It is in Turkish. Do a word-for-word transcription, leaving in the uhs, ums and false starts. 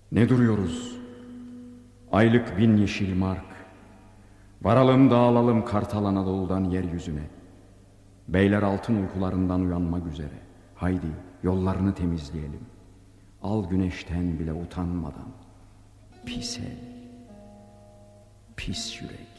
Ne duruyoruz? Aylık bin yeşil mark. Varalım dağılalım Kartal Anadolu'dan yeryüzüne. Beyler altın uykularından uyanmak üzere. Haydi yollarını temizleyelim. Al güneşten bile utanmadan. Pis el, pis yürek.